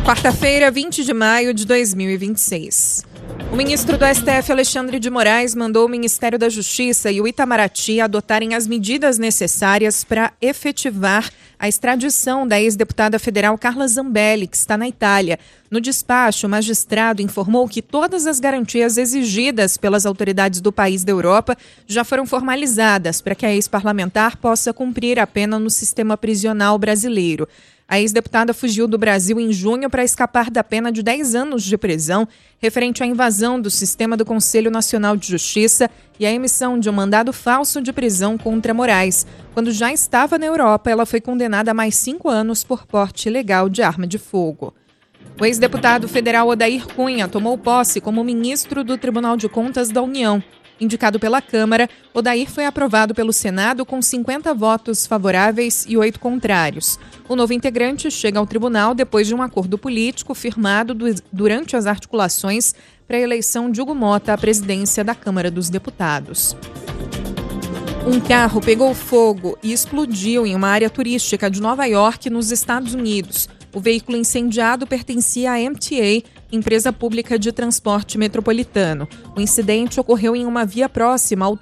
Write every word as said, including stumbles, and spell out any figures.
Quarta-feira, vinte de maio de dois mil e vinte e seis. O ministro do S T F, Alexandre de Moraes, mandou o Ministério da Justiça e o Itamaraty adotarem as medidas necessárias para efetivar a extradição da ex-deputada federal Carla Zambelli, que está na Itália. No despacho, o magistrado informou que todas as garantias exigidas pelas autoridades do país da Europa já foram formalizadas para que a ex-parlamentar possa cumprir a pena no sistema prisional brasileiro. A ex-deputada fugiu do Brasil em junho para escapar da pena de dez anos de prisão referente à invasão do sistema do Conselho Nacional de Justiça e à emissão de um mandado falso de prisão contra Moraes. Quando já estava na Europa, ela foi condenada a mais cinco anos por porte ilegal de arma de fogo. O ex-deputado federal Odair Cunha tomou posse como ministro do Tribunal de Contas da União. Indicado pela Câmara, Odair foi aprovado pelo Senado com cinquenta votos favoráveis e oito contrários. O novo integrante chega ao tribunal depois de um acordo político firmado do, durante as articulações para a eleição de Hugo Mota à presidência da Câmara dos Deputados. Um carro pegou fogo e explodiu em uma área turística de Nova York, nos Estados Unidos. O veículo incendiado pertencia à M T A, empresa pública de transporte metropolitano. O incidente ocorreu em uma via próxima ao